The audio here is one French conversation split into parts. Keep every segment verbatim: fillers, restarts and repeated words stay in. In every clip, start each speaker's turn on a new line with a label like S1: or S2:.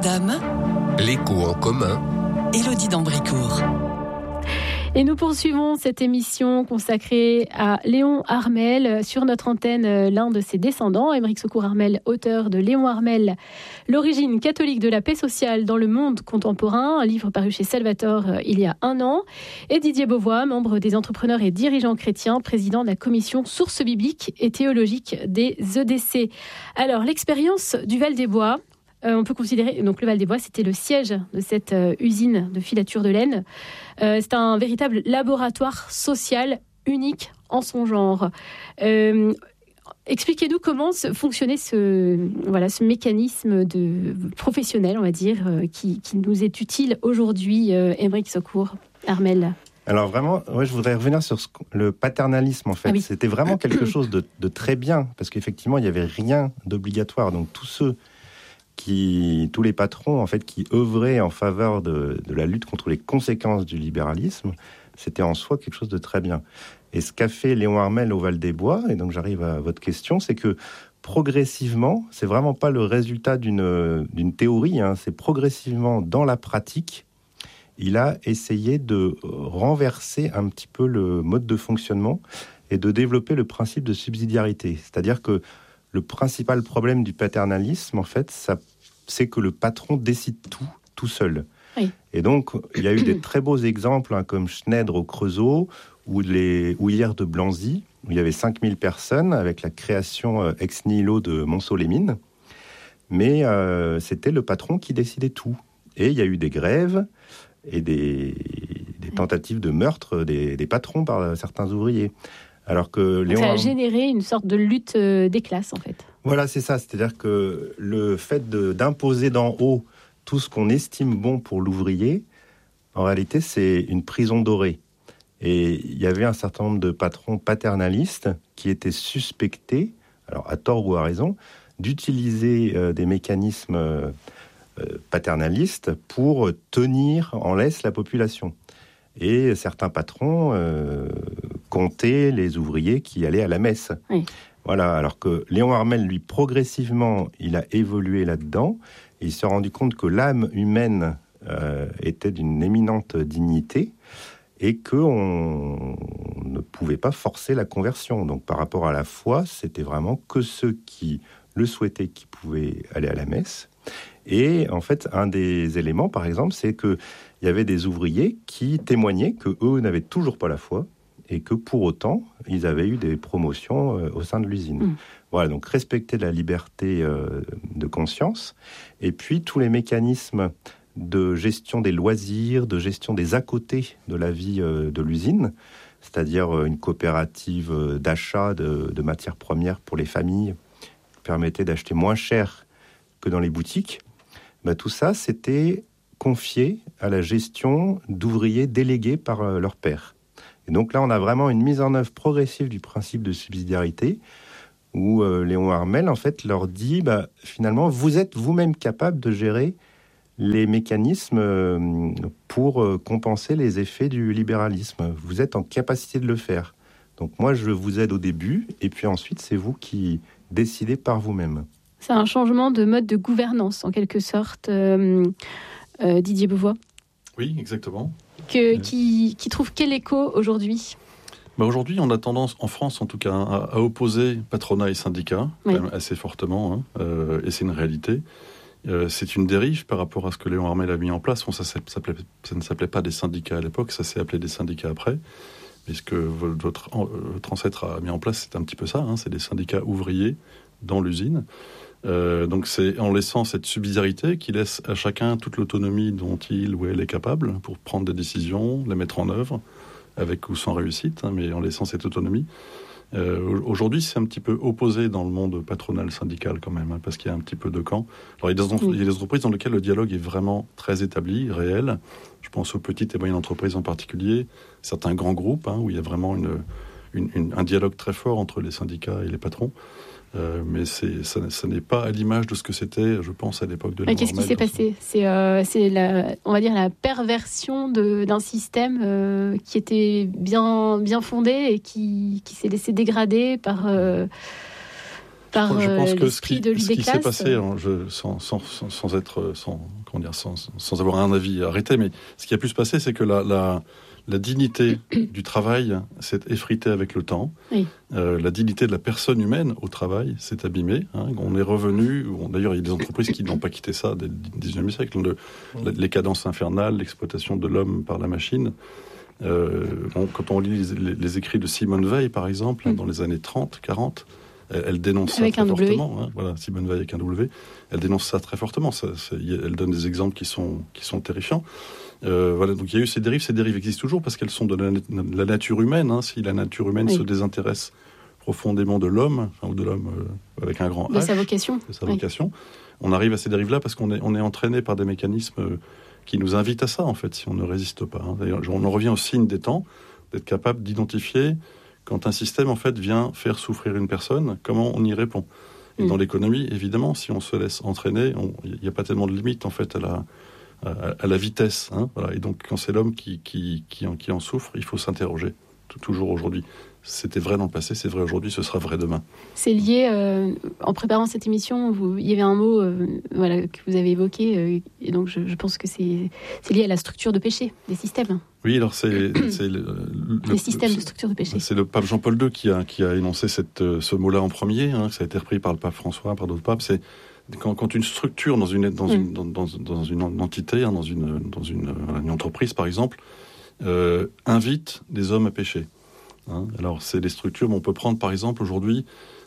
S1: Notre-Dame.
S2: L'écho en commun.
S1: Élodie d'Ambricourt.
S3: Et nous poursuivons cette émission consacrée à Léon Harmel. Sur notre antenne, l'un de ses descendants, Aymeric Secours Harmel, auteur de Léon Harmel, l'origine catholique de la paix sociale dans le monde contemporain, un livre paru chez Salvator il y a un an. Et Didier Beauvois, membre des entrepreneurs et dirigeants chrétiens, président de la commission sources bibliques et théologiques des E D C. Alors, l'expérience du Val-des-Bois, Euh, on peut considérer, donc le Val-des-Bois, c'était le siège de cette euh, usine de filature de laine. Euh, c'est un véritable laboratoire social unique en son genre. Euh, expliquez-nous comment fonctionnait ce, voilà, ce mécanisme de, professionnel, on va dire, euh, qui, qui nous est utile aujourd'hui, euh, Aymeric Secours Harmel.
S4: Alors vraiment, ouais, je voudrais revenir sur ce, le paternalisme, en fait. Ah oui. C'était vraiment quelque chose de, de très bien, parce qu'effectivement, il n'y avait rien d'obligatoire. Donc tous ceux Qui, tous les patrons en fait, qui œuvraient en faveur de, de la lutte contre les conséquences du libéralisme, c'était en soi quelque chose de très bien. Et ce qu'a fait Léon Harmel au Val-des-Bois, et donc j'arrive à votre question, c'est que progressivement, c'est vraiment pas le résultat d'une, d'une théorie, hein, c'est progressivement dans la pratique, il a essayé de renverser un petit peu le mode de fonctionnement et de développer le principe de subsidiarité. C'est-à-dire que le principal problème du paternalisme, en fait, ça, c'est que le patron décide tout, tout seul. Oui. Et donc, il y a eu des très beaux exemples, hein, comme Schneider au Creusot, ou, les, ou hier de Blanzy, où il y avait cinq mille personnes, avec la création euh, ex nihilo de Montceau-les-Mines. Mais euh, c'était le patron qui décidait tout. Et il y a eu des grèves et des, des tentatives de meurtre des, des patrons par certains ouvriers. Alors que Léon
S3: ça a généré une sorte de lutte des classes, en fait.
S4: Voilà, c'est ça. C'est-à-dire que le fait de, d'imposer d'en haut tout ce qu'on estime bon pour l'ouvrier, en réalité, c'est une prison dorée. Et il y avait un certain nombre de patrons paternalistes qui étaient suspectés, alors à tort ou à raison, d'utiliser euh, des mécanismes euh, paternalistes pour tenir en laisse la population. Et certains patrons euh, comptaient les ouvriers qui allaient à la messe. Oui. Voilà, alors que Léon Harmel, lui, progressivement, il a évolué là-dedans. Et il s'est rendu compte que l'âme humaine euh, était d'une éminente dignité et qu'on ne pouvait pas forcer la conversion. Donc par rapport à la foi, c'était vraiment que ceux qui le souhaitaient qui pouvaient aller à la messe. Et en fait, un des éléments, par exemple, c'est qu'il y avait des ouvriers qui témoignaient qu'eux n'avaient toujours pas la foi et que pour autant, ils avaient eu des promotions euh, au sein de l'usine. Mmh. Voilà, donc respecter la liberté euh, de conscience. Et puis, tous les mécanismes de gestion des loisirs, de gestion des à-côtés de la vie euh, de l'usine, c'est-à-dire euh, une coopérative euh, d'achat de, de matières premières pour les familles, qui permettait d'acheter moins cher que dans les boutiques. Ben, tout ça, c'était confié à la gestion d'ouvriers délégués par euh, leur père. Et donc là, on a vraiment une mise en œuvre progressive du principe de subsidiarité, où euh, Léon Harmel, en fait, leur dit, bah, finalement, vous êtes vous-même capable de gérer les mécanismes euh, pour euh, compenser les effets du libéralisme. Vous êtes en capacité de le faire. Donc moi, je vous aide au début, et puis ensuite, c'est vous qui décidez par vous-même.
S3: C'est un changement de mode de gouvernance, en quelque sorte, euh, euh, Didier Beauvois.
S5: Oui, exactement.
S3: Que, qui, qui trouve quel écho aujourd'hui ?
S5: Bah aujourd'hui, on a tendance, en France en tout cas, à, à opposer patronat et syndicats, oui. quand même assez fortement, hein, euh, et c'est une réalité. Euh, c'est une dérive par rapport à ce que Léon Harmel a mis en place. Bon, ça, ça, ça, ça ne s'appelait pas des syndicats à l'époque, ça s'est appelé des syndicats après. Mais ce que votre, votre ancêtre a mis en place, c'est un petit peu ça, hein, c'est des syndicats ouvriers dans l'usine. Euh, donc c'est en laissant cette subsidiarité qui laisse à chacun toute l'autonomie dont il ou elle est capable pour prendre des décisions, les mettre en œuvre, avec ou sans réussite, hein, mais en laissant cette autonomie. Euh, aujourd'hui, c'est un petit peu opposé dans le monde patronal syndical quand même, hein, parce qu'il y a un petit peu de camp. Alors, il y a des, il y a des entreprises dans lesquelles le dialogue est vraiment très établi, réel. Je pense aux petites et moyennes entreprises en particulier, certains grands groupes, hein, où il y a vraiment une, une, une, un dialogue très fort entre les syndicats et les patrons. Euh, mais c'est, ça, ça n'est pas à l'image de ce que c'était, je pense, à l'époque de Léon Harmel.
S3: Qu'est-ce qui s'est passé ? C'est, euh, c'est la, on va dire la perversion de, d'un système euh, qui était bien, bien fondé et qui, qui s'est laissé dégrader par, euh, par
S5: je, je pense
S3: euh,
S5: que
S3: l'esprit
S5: ce qui,
S3: de
S5: ce qui s'est
S3: l'U D C L A S.
S5: passé, alors, je, sans, sans, sans, sans être, sans, comment dire, sans, sans avoir un avis arrêté, mais ce qui a pu se passer, c'est que la, la, la dignité du travail s'est effritée avec le temps.
S3: Oui.
S5: Euh, la dignité de la personne humaine au travail s'est abîmée. Hein. On est revenu, on, d'ailleurs, il y a des entreprises qui n'ont pas quitté ça dès le dix-neuvième siècle. Le, la, les cadences infernales, l'exploitation de l'homme par la machine. Euh, bon, quand on lit les, les écrits de Simone Veil, par exemple, mm. hein, dans les années trente, quarante, elle, elle dénonce ça
S3: avec
S5: très
S3: un
S5: fortement. Hein, voilà, Simone Veil avec un W. Elle dénonce ça très fortement. Ça, elle donne des exemples qui sont, qui sont terrifiants. Euh, voilà, donc il y a eu ces dérives. Ces dérives existent toujours parce qu'elles sont de la, de la nature humaine. Hein, si la nature humaine oui. se désintéresse profondément de l'homme, enfin, ou de l'homme euh, avec un grand H,
S3: de sa vocation,
S5: de sa vocation, oui. on arrive à ces dérives-là parce qu'on est, on est entraîné par des mécanismes euh, qui nous invitent à ça, en fait, si on ne résiste pas. Hein. D'ailleurs, on en revient au signe des temps, d'être capable d'identifier quand un système, en fait, vient faire souffrir une personne, comment on y répond. Et mmh. dans l'économie, évidemment, si on se laisse entraîner, il n'y a pas tellement de limite, en fait, à la, à, à la vitesse. Hein, voilà. Et donc, quand c'est l'homme qui, qui, qui, en, qui en souffre, il faut s'interroger, toujours aujourd'hui. C'était vrai dans le passé, c'est vrai aujourd'hui, ce sera vrai demain.
S3: C'est lié, euh, en préparant cette émission, vous, il y avait un mot euh, voilà, que vous avez évoqué, euh, et donc je, je pense que c'est, c'est lié à la structure de péché des systèmes.
S5: Oui, alors c'est... c'est le, le,
S3: Les systèmes le, de structure de péché.
S5: C'est le pape Jean-Paul deux qui a, qui a énoncé cette, ce mot-là en premier, hein, ça a été repris par le pape François, par d'autres papes, c'est quand, quand une structure dans une, dans une, dans, dans, dans une entité, hein, dans, une, dans une, une entreprise par exemple, euh, invite des hommes à pécher. Hein, alors, c'est des structures, mais on peut prendre par exemple aujourd'hui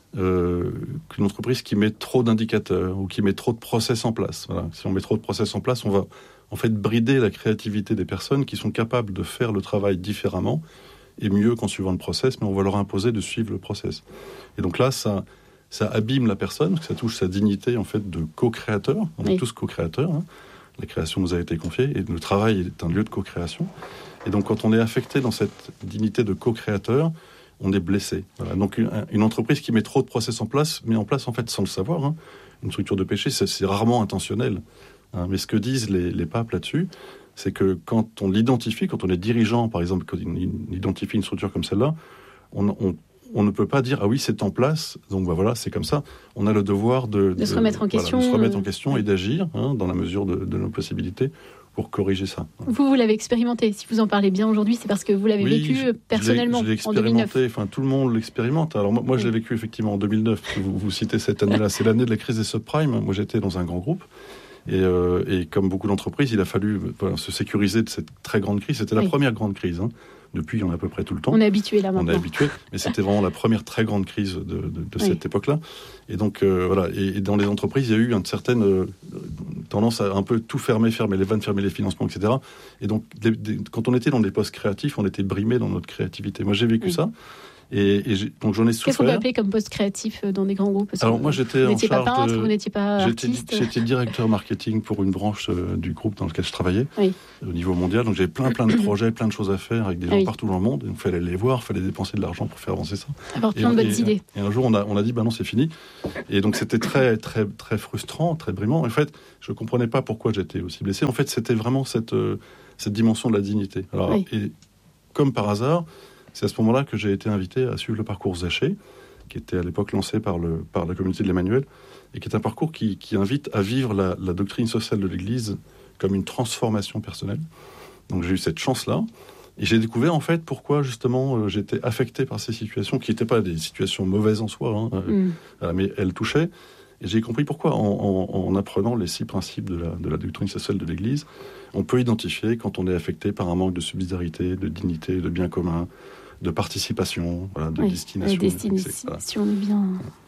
S5: euh, une entreprise qui met trop d'indicateurs ou qui met trop de process en place. Voilà. Si on met trop de process en place, on va en fait brider la créativité des personnes qui sont capables de faire le travail différemment et mieux qu'en suivant le process, mais on va leur imposer de suivre le process. Et donc là, ça, ça abîme la personne, parce que ça touche sa dignité en fait de co-créateur. On oui. est tous co-créateurs. Hein. La création nous a été confiée et le travail est un lieu de co-création. Et donc, quand on est affecté dans cette dignité de co-créateur, on est blessé. Voilà. Donc, une, une entreprise qui met trop de process en place, met en place, en fait, sans le savoir, hein, une structure de péché, c'est, c'est rarement intentionnel. Hein. Mais ce que disent les, les papes là-dessus, c'est que quand on l'identifie, quand on est dirigeant, par exemple, quand on identifie une structure comme celle-là, on, on, on ne peut pas dire « Ah oui, c'est en place, donc bah, voilà, c'est comme ça ». On a le devoir de,
S3: de,
S5: de,
S3: se, remettre en question,
S5: voilà, de se remettre en question et d'agir hein, dans la mesure de, de nos possibilités pour corriger ça.
S3: Vous, vous l'avez expérimenté. Si vous en parlez bien aujourd'hui, c'est parce que vous l'avez
S5: oui,
S3: vécu
S5: je,
S3: personnellement
S5: je l'ai, je l'ai
S3: en deux mille neuf.
S5: Enfin, tout le monde l'expérimente. Alors moi, moi oui. je l'ai vécu effectivement en deux mille neuf. Vous, vous citez cette année-là, c'est l'année de la crise des subprimes. Moi, j'étais dans un grand groupe. Et, euh, et comme beaucoup d'entreprises, il a fallu voilà, se sécuriser de cette très grande crise. C'était la oui. première grande crise. Hein. Depuis, il y en a à peu près tout le temps.
S3: On est habitué là maintenant.
S5: On est habitué, mais c'était vraiment la première très grande crise de, de, de oui. cette époque-là. Et donc, euh, voilà. Et, et dans les entreprises, il y a eu une certaine euh, tendance à un peu tout fermer, fermer les vannes, fermer les financements, et cetera. Et donc, des, des, quand on était dans des postes créatifs, on était brimé dans notre créativité. Moi, j'ai vécu oui. ça. Et, et j'ai, donc j'en ai souffert.
S3: Qu'est-ce qu'on peut appeler comme poste créatif dans des grands groupes? Parce
S5: Alors moi j'étais
S3: vous
S5: en
S3: n'étiez
S5: charge
S3: pas peintre,
S5: de...
S3: vous n'étiez pas
S5: j'étais,
S3: artiste.
S5: J'étais directeur marketing pour une branche euh, du groupe dans lequel je travaillais
S3: oui.
S5: au niveau mondial. Donc j'avais plein plein de projets, plein de choses à faire avec des gens
S3: oui.
S5: partout dans le monde. Il fallait les voir, il fallait dépenser de l'argent pour faire avancer ça.
S3: Avoir plein de bonnes
S5: et,
S3: idées.
S5: Et un jour on a on a dit bah non c'est fini. Et donc c'était très très très frustrant, très brimant. En fait je comprenais pas pourquoi j'étais aussi blessé. En fait c'était vraiment cette euh, cette dimension de la dignité. Alors oui. et comme par hasard. C'est à ce moment-là que j'ai été invité à suivre le parcours Zaché, qui était à l'époque lancé par, le, par la communauté de l'Emmanuel, et qui est un parcours qui, qui invite à vivre la, la doctrine sociale de l'Église comme une transformation personnelle. Donc j'ai eu cette chance-là, et j'ai découvert en fait pourquoi justement euh, j'étais affecté par ces situations, qui n'étaient pas des situations mauvaises en soi, hein, mm. euh, mais elles touchaient. Et j'ai compris pourquoi, en, en, en apprenant les six principes de la, de la doctrine sociale de l'Église, on peut identifier quand on est affecté par un manque de subsidiarité, de dignité, de bien commun, de participation, voilà, de
S3: oui,
S5: destination.
S3: La destination de bien.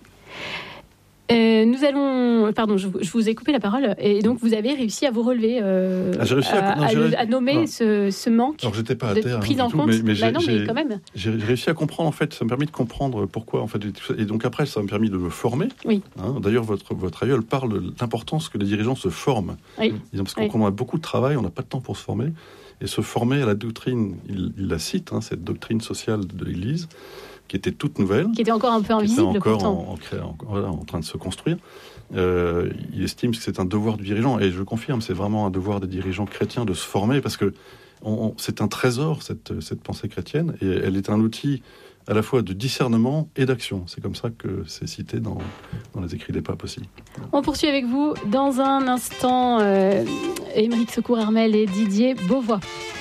S3: Euh, nous allons... Pardon, je, je vous ai coupé la parole. Et donc, vous avez réussi à vous relever, euh,
S5: ah, j'ai réussi à,
S3: à,
S5: non,
S3: à,
S5: j'ai...
S3: à nommer
S5: non.
S3: ce, ce manque
S5: Alors, j'étais pas à
S3: de
S5: terre,
S3: prise
S5: hein,
S3: en
S5: tout,
S3: compte.
S5: Mais, mais,
S3: bah non,
S5: j'ai,
S3: mais quand même.
S5: J'ai réussi à comprendre, en fait, ça m'a permis de comprendre pourquoi, en fait. Et donc, après, ça m'a permis de me former.
S3: Oui.
S5: Hein, d'ailleurs, votre, votre aïeul parle de l'importance que les dirigeants se forment.
S3: Oui.
S5: Parce
S3: oui.
S5: qu'on a beaucoup de travail, on n'a pas de temps pour se former. Et se former à la doctrine, il, il la cite, hein, cette doctrine sociale de l'Église, qui était toute nouvelle. Qui
S3: était encore un peu invisible,
S5: qui était encore
S3: pourtant.
S5: En, en, en, voilà, en train de se construire. Euh, il estime que c'est un devoir du dirigeant, et je confirme, c'est vraiment un devoir des dirigeants chrétiens de se former, parce que on, on, c'est un trésor, cette, cette pensée chrétienne, et elle est un outil à la fois de discernement et d'action. C'est comme ça que c'est cité dans, dans les écrits des papes aussi.
S3: On poursuit avec vous dans un instant, euh, Aymeric Secours-Armel et Didier Beauvois.